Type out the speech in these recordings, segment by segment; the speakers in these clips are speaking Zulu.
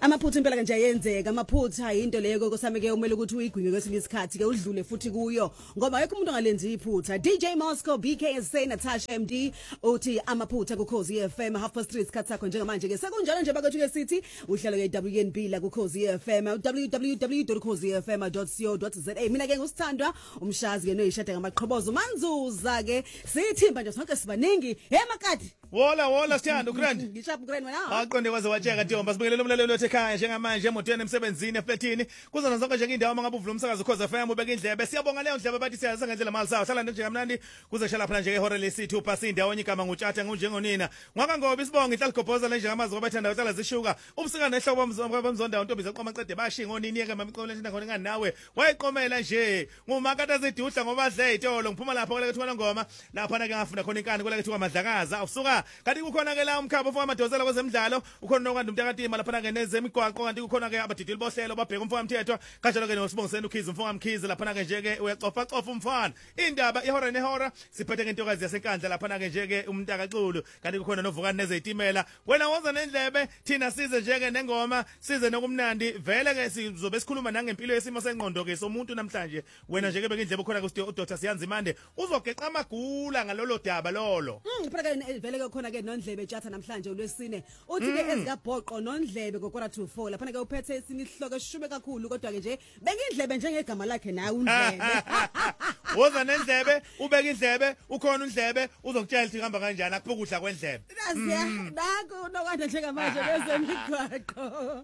Amaphutha impela kanje ayenzeka amaphutha into leyo kosameke umele ukuthi uyigwinye kwesinye isikhathi ke udlule futhi kuyo ngoba akekho umuntu ongalenzi iphutha. DJ Moscow BKSA Natasha MD uthi amaphutha kuKhosi FM 3:30 isikhathi sakho njengamanje ke sekunjalo nje bakwethu ke sithi uhlelo ke WNB la kuKhosi FM www.khosifm.co.za. Mina ke ngusithandwa umshazi ke noyishada ngamaqhobozo manzuza ke sithimba nje sonke sibaningi emakadi Wola sithanda uGrand. ngishapha uGrand wena Aqonde kwaze watsheka Ntomba sibingelele umlaleli wethu ekhaya njengamanje emotweni emsebenzini efletini kuzona zonke nje indawo mangabuvu lomsakazo Khosi FM ubeka indlebe siyabonga leyo ndlebe bathi siyaza ngendlela mali sawo hlala nje kamnandi kuze shala phana nje ehora lesithi upasi indawo igama ngutshata ngunjengonina ngwaka ngoba isibonga ihlaligobhoza nje amazwi abathanda uhlala zishuka ubusika nehlobo bamzonda untombi zaqoma qede bashinga onini yeke mamicolo lento khona ngani nawe wayiqomela nje ngumakata zidudla ngoba dle itolo ngiphuma lapha kule kuthiwa ngoma lapha na ke ngafunda khona inkani kule kuthiwa madlakaza usuka kanti kukhona ke la umkhabo ufaka amadozela kwezemidlalo ukhona nokandi umntakatima lapha ke nezemigwaqo kanti kukhona ke abadidili bohlelo babheka umfana mthetho kanjalo ke nosibongiseni ukhizi umfana mkhizi lapha ke nje ke uyacofa umfana indaba ihora nehora siphethe ke intokazi yasenkandla lapha ke nje ke umntakaqulu kanti kukhona novukani nezitimela wena woza nendlebe thina size nje ke nengoma size nokumnandi vele ke sizobe sikhuluma nangempilo yesimo sengqondo ke somuntu namhlanje wena nje ke beke indlebe khona ku Dr Siyanzimande uzogeqa amagula ngalolo daba lolo phela ke vele ke khona ke nondlebe tjatha namhlanje ulwesine uthi ke ezikabhoqo nondlebe kokora 2-4 lapha ke uphethe esinye isihloko esishume kakhulu kodwa ke nje beka indlebe njengegama lakhe nawe undlebe woza nendlebe ubeka indlebe ukhona undlebe uzokutshela ukuthi ihamba kanjani akubukudla kwendlebe nakho nokwanda njengamanje kwezemigwaqo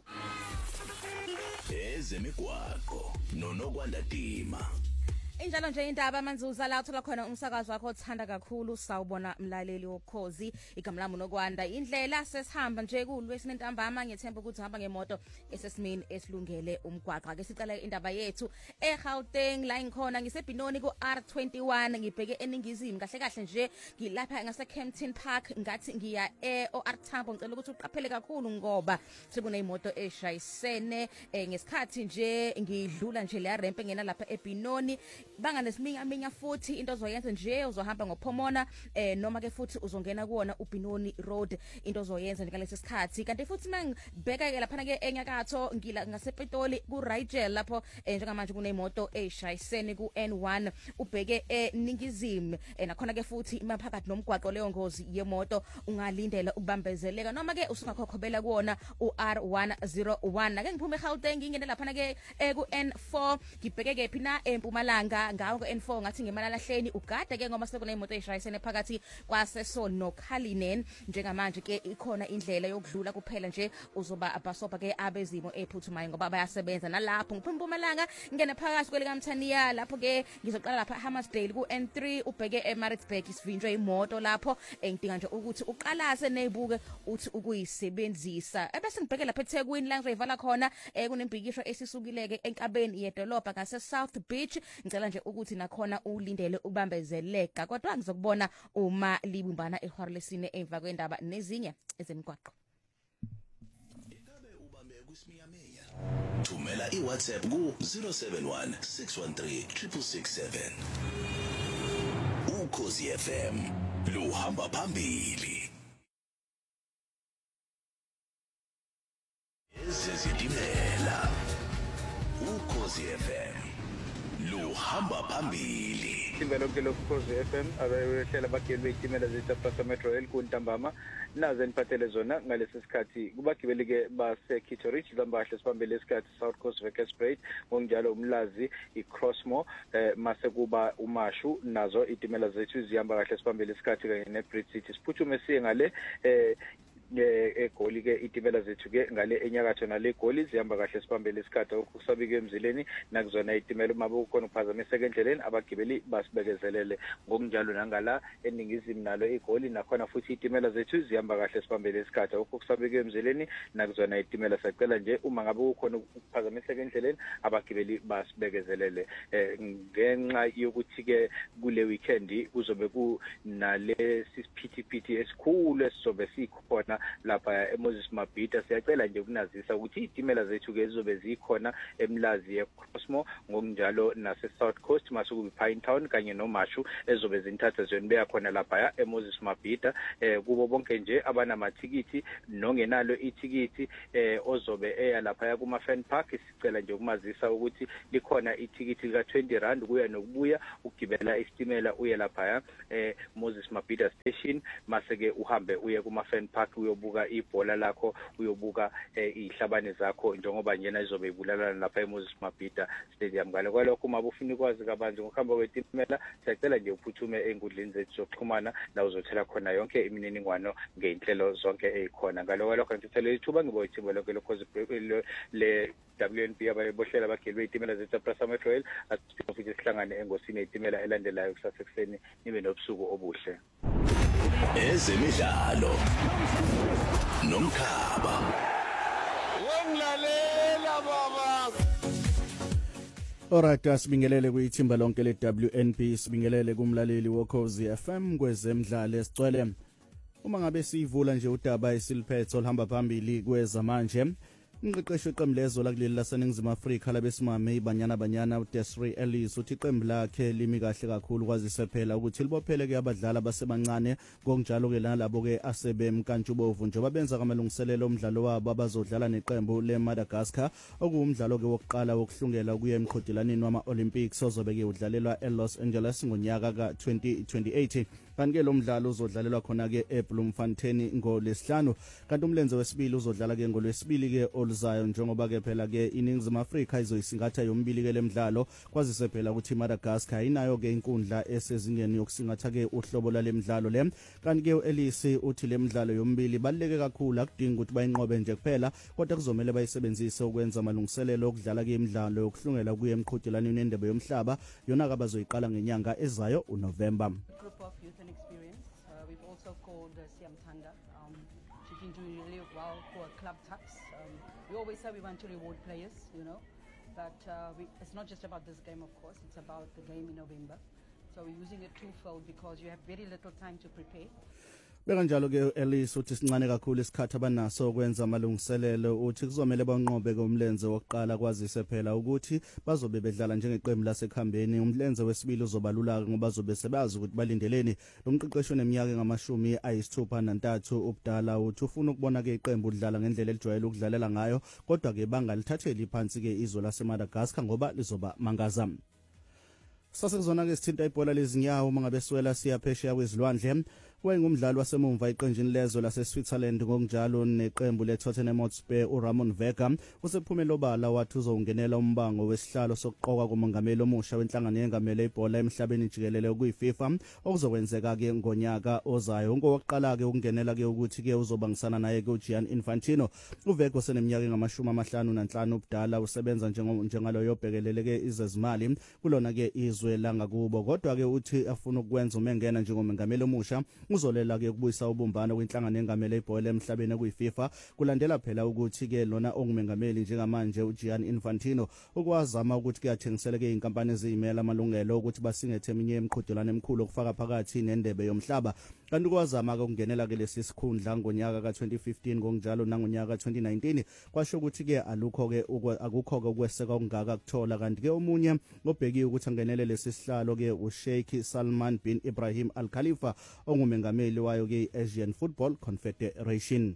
ezemigwaqo nonokwanda Dima. Injalo nje indaba manzuza la uthola khona umsakazo wakho othanda kakhulu sawubona mlaleli wokhozi igama lami nokwanda indlela sesihamba nje kulwesine ntambama ngethemba ukuthi hamba ngemoto esesimini esilungele umgwaqo ake sicela indaba yethu eGauteng la ngikhona ngisebhinoni ku R21 ngibheke eningizimu kahle nje ngilapha ngase Kempton Park ngathi ngiya OR Tambo ngicela ukuthi uqaphele kakhulu ngoba sekuneyimoto eshayisene ngesikhathi nje ngidlula nje le ramp engena lapha eBhinoni banga nesiminya futhi into ozoyenza nje uzohamba ngoPhomona noma ke futhi uzongena kuona uBhinoni Road into ozoyenza ngalesi sikhathi kanti futhi mangibheka ke lapha ke enyakatho ngila ngasePitoli ku Rigel lapho njengamanje kunemoto eshayisene ku N1 ubheke eningizimu nakhona ke futhi maphakathi nomgwaqo leyo ngozi yemoto ungalindela ukubambezeleka noma ke usungakhokhobela kuona uR101 ake ngiphume eGauteng ngingene lapha ke ku N4 ngibheke ke phina eMpumalanga ngawo ke N4 ngathi ngemalalahleni ugade ke ngoba sekunemoto eshayisene phakathi kwaSeson noKhalinen njengamanje ke ikhona indlela yokudlula kuphela nje uzoba abasopa ke abezimo ephuthumayo ngoba bayasebenza nalapho ngiphumalanga ngene phakathi kwelikamthaniya lapho ke ngizoqala lapha Hammersdale ku N3 ubheke eMaritzburg isivinjwe imoto lapho engidinga nje ukuthi uqalase nezibuke uthi ukuyisebenzisa ebese ngibheke lapha eThekwini la ngizoyivala khona kunembhikisho esisukileke enkabeni yedolobha ngase South Beach ngicela nje ukuthi nakhona ulindele ubambezeleka kodwa ngizokubona uma libumbana ehora lesine emva kwendaba nezinye ezemigwaqo Ingabe ubambe kusimiyameya thumela iWhatsApp ku 071 613 667 Ukhosi FM luhamba phambili Ezizitimela Ukhosi FM luhamba phambili Sivelo ke lokhozi FM abehlela abagibeli betimela zetapasa Metro Rail kuNtambama naze niphathele zona ngalesi sikhathi kubagibeli ke base Kitteridge zambahle sibambele isikhathi South Coast Workers Parade ngokunjalo umlazi iCrossmore mase kuba uMashu nazo itimela zethu zihamba kahle sibambele isikhathi kanye neBridge City siphuthume siye ngale egoli ke itimela zethu ke ngale enyakatho nale goli zihamba kahle sibambele isikhathi ukusabike emzileni nakuzona itimela uma bukhona ukuphazamiseka endleleni abagibeli basibekezelele ngokunjalo nangala eningizimu nalo igoli nakhona futhi itimela zethu zihamba kahle sibambele isikhathi ukusabike emzileni nakuzona itimela sacela nje uma ngabe ukhona ukuphazamiseka endleleni abagibeli basibekezelele ngenxa yokuthi ke kule weekend kuzobe ku nale sisiphithiphithi esikhulu esizobe sikhona lapha eMoses Mabhida. Siyacela nje ukunazisa ukuthi izitimela zethu ke zizobe zikhona eMlazi eCrossmore ngokunjalo nase South Coast masuku Pinetown kanye noMashu ezobe zinithatha ziyonibeka khona lapha eMoses Mabhida. Kubo bonke nje abanamathikiti nongenalo ithikiti ozobe eya lapha kuma fan park sicela nje ukumazisa ukuthi likhona ithikiti lika 20 rand kuya nokubuya ukugibela isitimela uye lapha Moses Mabhida station mase ke uhambe uye kuma fan park uyobuka ibhola lakho uyobuka ihlabane zakho njengoba njena izobe ibulalana lapha eMoses Mabhida stadium. Ngale kwalokho uma ufuna ukwazi kabanzi ngokuhamba kwetimela siyacela nje uphuthume enkundleni zethu zokuxhumana la uzothela khona yonke imininingwano ngeinhlelo zonke ezikhona. Ngalo kwalokho ngithele ithuba ngiboyithimba lokho lokhozi le WNP abayibohlela abagilwe itimela zethu Prasa Metro Rail asidinga futhi sihlangane engosini yetimela elandelayo kusasa ekseni nibe nobusuku obuhle. Ezemidlalo nomkhaba wenglalela baba. Alright, sibingelele kuyithimba lonke le WNP, sibingelele kumlaleli woKhozi FM kwezemidlalo esicwele. Uma ngabe sivula nje udaba esiliphethe olhamba phambili kwezamanje, umqeqeshi weqembu lezo lakuleli laseNingizimu Afrika labesimame ibanyana uDesiree Ellis uthi iqembu lakhe limi kahle kakhulu kwazise phela ukuthi libophele ke abadlali abasebancane ngokunjalo ke nalabo ke asebemkantshubovu njengoba benza amalungiselelo omdlalo wabo abazodlala neqembu leMadagascar okuwumdlalo ke wokuqala wokuhlungela kuye emqhudelaneni wama-Olympics ozobe ke udlalelwa eLos Angeles ngonyaka ka-2028. Kanti ke lo mdlalo uzodlalelwa khona ke eBloemfontein ngoLesihlanu, kanti umlenze wesibili uzodlala ke ngoLwesibili ke oluzayo njengoba ke phela ke iNingizimu Afrika izoyisingatha yombili ke lemidlalo kwazise phela ukuthi iMadagascar inayo ke inkundla esezingeni yokusingatha ke uhlobo lwalemidlalo le. Kanti ke uElisi uthi lemidlalo yombili baleke kakhulu akudinga ukuthi bayinqobe nje kuphela kodwa kuzomela bayisebenzise ukwenza amalungiselelo okudlala ke imidlalo yokuhlungela kuye emqhudelaneni wendebe yomhlaba yona ke bazoyiqala ngenyanga ezayo uNovember. Group of youth and experience. We've also called Siam Tanda. She's been doing really well for club taps. We always say we want to reward players, you know, but it's not just about this game, of course. It's about the game in November. So we're using it twofold because you have very little time to prepare. Bekanjalo ke Ellis uthi sincane kakhulu isikhathi abanaso ukwenza amalungiselelo uthi kuzomela banqobe komlenze wokuqala kwazise phela ukuthi bazobe bedlala njengeqembu lasekhambeni. Umlenze wesibili uzobalula ngoba bazobe sebazi ukuthi balindeleni. Lo mqeqeshi oneminyaka engamashumi ayisithupha nantathu ubudala uthi ufuna ukubona ke iqembu lidlala ngendlela elijwayele ukudlalela ngayo kodwa ke bangalithatheli phansi ke izwe laseMadagascar ngoba lizoba mangaza. Sasekuzona ke sithinta ibhola lezinyawo mangabe siwela siya phesheya kwezilwandle. Wayengumdlali wasemumva iqenjini lezwe laseSwitzerland ngokunjalo neqembu leTottenham Hotspur uRamon Vega usephumelele obala wathi uzongenela umbango wesihlalo sokuqoka kumongameli omusha wenhlangano yengamele ibhola emhlabeni jikelele kuyiFIFA okuzokwenzeka ke ngonyaka ozayo. Ngowokuqala ke ukungenela ke ukuthi ke uzobangisana naye ke uGianni Infantino. uVega oseneminyaka engama-55 ubudala usebenza njengalo yobhekelele ke izezimali kulona ke izwe langakubo kodwa ke uthi afuna ukwenza umengena njengomengameli omusha uzolela ke ukubuyisa ubumbano kwinhlangano engamele ibhola emhlabeni kuyiFIFA kulandela phela ukuthi ke lona ongumengameli njengamanje uGianni Infantino ukwazama ukuthi kuyathengisela ke inkampani ezimela amalungelo ukuthi basingethe eminye emqhudelano emikhulu okufaka phakathi nendebe yomhlaba. Kanti kwazama ke ukungenela ke lesi sikhundla ngonyaka ka2015 ngokunjalo nangonyaka ka2019 kwasho ukuthi ke akukho ke ukweseka okungaka kuthola. Kanti ke omunye obhekiwe ukuthi angenele lesi sihlalo ke uSheikh Salman bin Ibrahim Al Khalifa ongumengameli wayo ke Asian Football Confederation.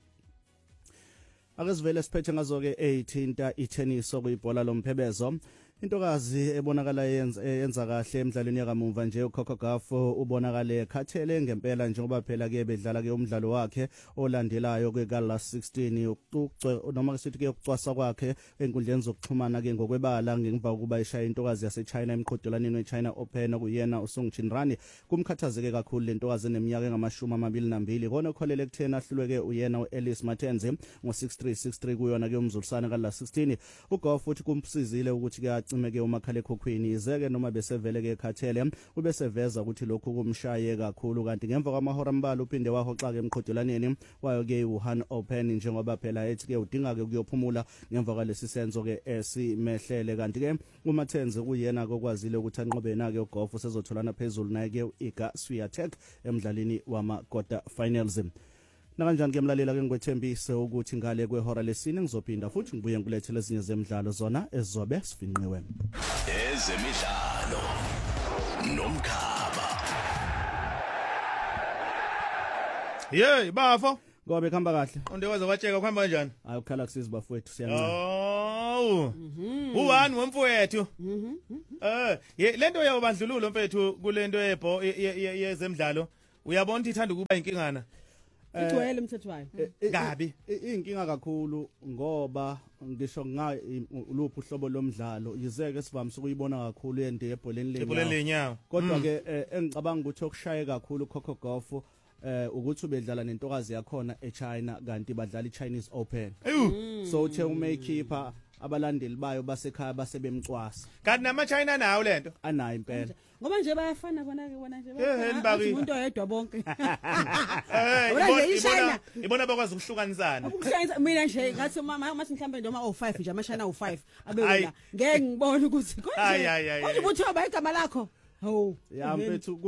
Akezivele siphethe ngazo ke 18 itennis okuyibhola lomphebezo. Intokazi ebonakala yenza kahle emidlalweni yakamuva nje uCoco Gauff ubonakale khathele ngempela njengoba phela ke bedlala ke umdlalo wakhe olandelayo ke last 16 noma sithi ke ukucwasa kwakhe enkundleni zokuxhumana ke ngokwebala ngemva kokuba ishaya intokazi yaseChina emqhudelaneni weChina Open okuyena uSong Chinrani. Kumkhathazeke kakhulu lentokazi eneminyaka engama-22 kona ukholele kuthena ahlulwe ke uyena uEllis Matenzi ngo-6-3 kuyona ke umzulisana last 16. uGauff uthi kumsizile ukuthi ke acimeke umakhala ekhokhweni izeke noma besevele ke khathele ubeseveza ukuthi lokhu kumshaye kakhulu. Kanti ngemva kwamahora ambalwa uphinde wahoxa ke emqhudelaneni wayo ke uWuhan Open njengoba phela ethi ke udinga ke ukuyophumula ngemva kwalesi senzo ke esimehlele. Kanti ke uMatenzi kuyena kokwazile ukuthi anqobe nake uGauff usezotholana phezulu naye ke uIga Swiatek emdlalini wama quarter finals. Nakanjani ke mlalela ke ngwethembise ukuthi ngale kwehora lesine ngizophinda futhi ngibuye ngilethele ezinye zemidlalo zona ezizobe sifinqiwe. Ezemidlalo nomkhaba. Yey bafo Ngobe khamba kahle. onde waze watsheka kuhamba kanjani Hayi ukhala kusiza bafowethu siyangena. oh uwani wemfowethu lento yabandlululo mfethu kulento yezemidlalo uyabona ukuthi ithanda ukuba inkingana igcwele umthetho wayo kabi Inkinga kakhulu ngoba ngisho nga uluphu uhlobo lomdlalo yizeke sivamisa ukuyibona kakhulu yende ebholeni ebholeni lenyawo kodwa ke engicabanga ukuthi okushaye kakhulu Coco Golf ukuthi ubedlala nentokazi yakhona eChina kanti badlala iChinese Open so uthe umaykeeper abalandeli bayo basekhaya basebemcwasa kanti nama China nawo lento anayo impela ngoba nje bayafana bona ke bona nje Yeheni bakithi. umuntu oyedwa bonke ibona bakwazi ukuhlukanisana ukuhlanganisa mina nje ngathi mama mhlawumbe nje oma-05 nje amashana awu5 abewela ngeke ngibone ukuthi konje uthi uba igama lakho hawu ya mfethu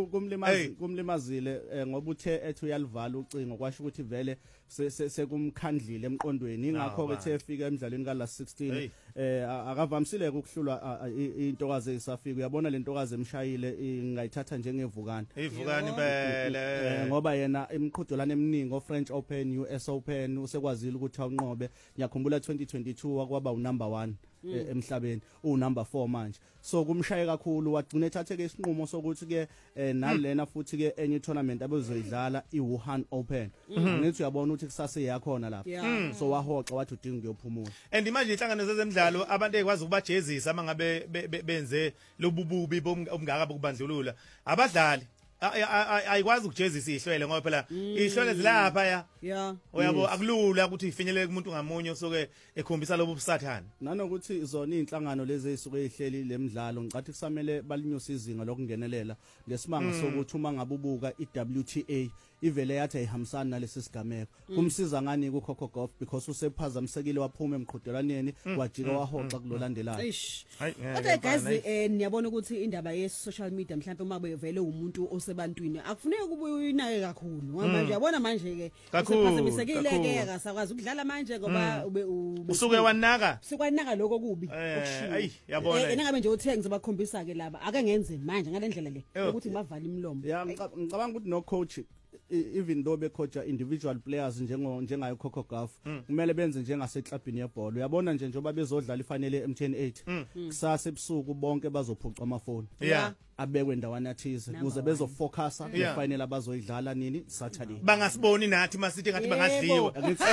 kumlimazile ngoba uthe ethi uyalivala ucingo kwasho ukuthi vele sekumkhandlile emqondweni ingakho ke ethe efika emidlalweni ka last 16 akavamisile ukuhlulwa intokazi ezisafika uyabona lentokazi emshayile ingayithatha njengevukana ivukani impela ngoba yena imiqhudelwano eminingi o-French Open US Open usekwazile ukuthi awunqobe ngiyakhumbula 2022 akwaba unumber 1 emhlabeni unumber 4 manje so kumshaye kakhulu wagcina ethathe ke isinqumo sokuthi ke nalena futhi ke enye tournament abezoyidlala iWuhan Open ngithi uyabona ukuthi kusase yakhona lapha so wahoxa wathi udinga ukuyophumula and manje inhlangano zezemidlalo abantu ekwazi ukubajezisa mangabe benze lobububi obungaka bokubandlulula abadlali ayikwazi ukujezisa ihlwele ngoba phela ihlwele zilapha uyabo akulula ukuthi ifinyelele kumuntu ngamunye osoke ekhombisa lobu busathana nanokuthi zona inhlangano lezi ezisuke ezihleli lemidlalo ngicathi kusamele balinyusa izinga lokungenelela lesimanga sokuthi uma ngabubuka iWTA ivele yathi ayihambisani nalesi sigameko kumsiza ngani ku Coco Golf because usephazamisekile waphuma emqhudelwaneni wajika wahoxa kulolandelayo okay guys niyabona ukuthi indaba ye social media mhlawumbe uma bevele umuntu osebantwini akufuneki kube uyinake kakhulu ngoba nje yabona manje ke usephazamisekile ke akasakwazi ukudlala manje ngoba usuke wanaka sikwanaka lokho kubi ayi yabona engabe nje uthe ngizobakhombisa ke laba ake ngenze manje ngalendlela le ukuthi ngibavala imlomo ya ngicabanga ukuthi no coach even though becoacha individual players njengayo Coco Golf kumele benze njengaseklabhini yebhola uyabona nje njoba bezodlala ifanele M10 8 kusasa ebusuku bonke bazophuca amafoni abekwe ndawana thize ukuze bezofocusa ifinal abazoyidlala nini Saturday bangasiboni nathi masithi ngathi bangadliwa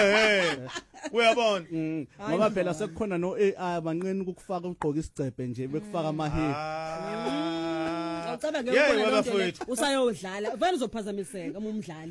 uyabona ngoba phela sekukhona no AI banqeni ukufaka ugqoka isigcebe nje bekufaka amahead Ucaba ke ukubona lonke usayodlala vele uzophazamiseka uma umdlali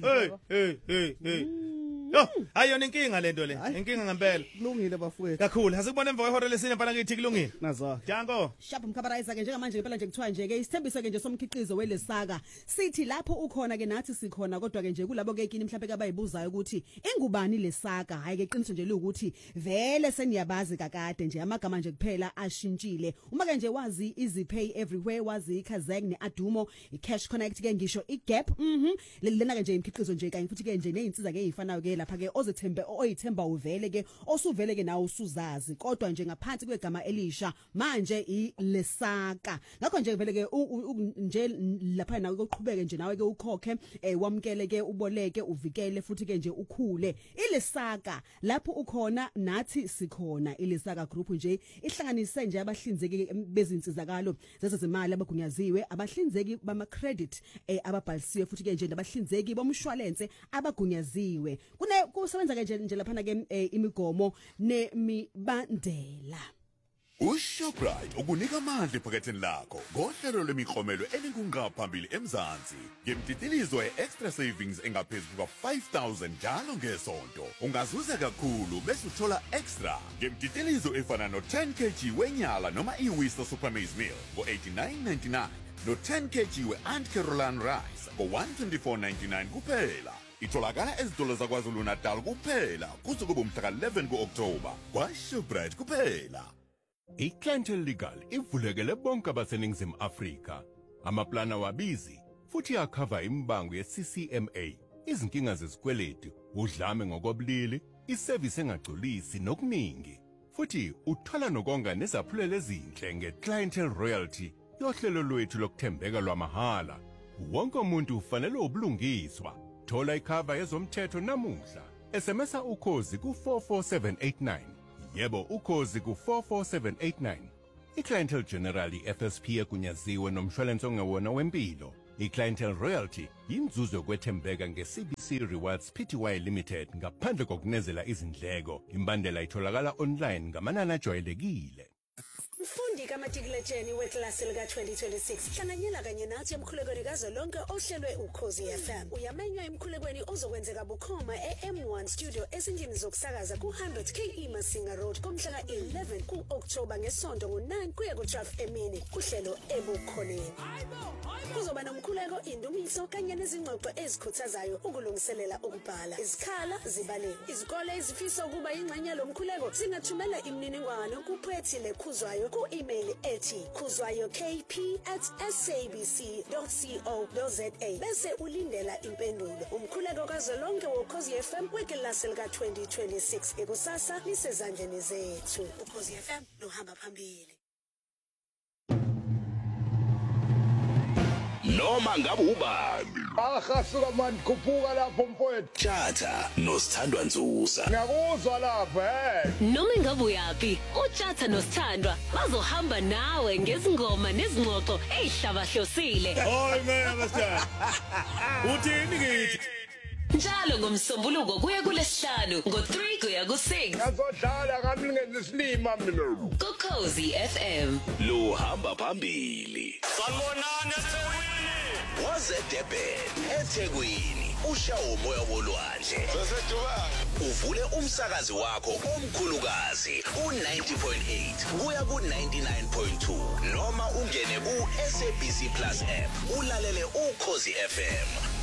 yo ayona inkinga lento le inkinga ngempela kulungile bafowethu kakhulu asikubona emva kwehora lesine mfana kithi kulungile nazo Jango Sharp mkhabarayisa ke njengamanje ngempela nje kuthiwa nje ke isithembiso ke nje somkhiqizo welesaka sithi lapho ukhona ke nathi sikhona kodwa ke nje kulabo ke kini mhlawumbe abayibuzayo ukuthi ingubani lesaka hayi ke qiniso nje ukuthi vele seniyabazi kakade nje amagama nje kuphela ashintshile uma ke nje wazi EasyPay everywhere wazi iKazag neAdumo iCash Connect ke ngisho iGap lena ke nje imkhiqizo nje kanye futhi ke nje nezinsiza ke ezifanayo ke lapha ke oyithemba uvele ke osuvele ke nawo usuzazi kodwa nje ngaphansi kwegama elisha manje ilesaka ngakho nje vele ke nje lapha nawe ukuqhubeke nje nawe ke ukhokhe wamkele ke uboleke uvikele futhi ke nje ukhule ilesaka lapho ukhona nathi sikhona ilesaka group nje ihlanganise nje abahlinzeki bezinsizakalo zezezimali abagunyaziwe abahlinzeki bama credit ababhalisiwe futhi ke nje nabahlinzeki bomshwalense abagunyaziwe kusebenza ke nje lapha ke imigomo nemibandela uShoprite ukunika amandla ephaketheni lakho ngohlelo lemiklomelo elinkungaphambili eMzansi ngemtitilizo eextra savings engaphezulu kwa-5,000 njalo ngesonto ungazuza kakhulu bese uthola extra ngemtitilizo efana no10 kg wenyala noma iWista Supermaize Meal ngo-89.99 no10 kg we-Aunt Caroline Rice ngo-124.99 kuphela itholakala ezitolo zaKwaZulu Natal kuphela kuze kube umhla ka-11 ku-Oktoba kwaShoprite kuphela. iClientele Legal ivulekele bonke abaseningizimu Afrika. Amaplana wabizi futhi akhava imbango ye-CCMA izinkinga zezikweleti, udlame ngokobulili, isevisi engagculisi nokuningi. Futhi uthola nokonga nezaphulelo ezinhle ngeClientele Royalty, yohlelo lwethu lokuthembeka lwamahala. Wonke umuntu ufanele ubulungiswa. Thola ikhava yezomthetho namuhla. SMS ukhozi ku44789. Yebo ukhozi ku44789. iClientele General FSP egunyaziwe nomshwalense ongewona wempilo. iClientele Royalty yinzuzo yokwethembeka ngeCBC Rewards Pty Limited ngaphandle kokunezela izindleko. Imbandela itholakala online ngamanani ajwayelekile. Mfundi kaMatriculation weklasi lika 2026 hlanganyela kanye nathi emkhulekweni kazolonke ohlelwe uKhozi FM. Uyamenywa emkhulekweni ozokwenzeka bukhoma eM1 Studio ezindlini zokusakaza ku100 KE Masinga Road komhla ka11 kuOctober ngesonto ngo9 kuya ku12 emini kuhlelo ebukhoneni. Kuzoba nomkhuleko, indumiso kanye nezingxoxo ezikhuthazayo ukulungiselela ukubhala. Izikhala zibaliwe. Izikole ezifisa ukuba ingxenye lomkhuleko zingathumela imininingwane kuPhethile Khuzwayo ku-email ethi khuzwayokp@sabc.co.za bese ulindela impendulo. Umkhuleko kazolonke woKhozi FM weklasi lika 2026 ekusasa lisezandleni zethu. uKhozi FM luhamba phambili. Noma ngabe ubani Akasuka manje khuphuka lapho mfowethu. Tjatha noSithandwa Nzusa. Ngiyakuzwa lapho Noma ngabe uyapi, uTjatha noSithandwa bazohamba nawe ngezingoma nezingxoxo ezihlabahlosile. Hayi ngeke masithandwa. Uthini kithi? Njalo ngomsombuluko kuye kulesihlanu ngo3 kuya ku6. Ngazodlala kami ngenza isilima mina. kuKhozi FM. Luhamba phambili. Sanibonani eThekwini. Waze Durban, eThekwini. Ushawo umoya wolwandle. Sasedubai. Uvule umsakazi wakho omkhulukazi u90.8 kuya ku99.2 noma ungene ku SABC Plus app ulalele uKhozi FM.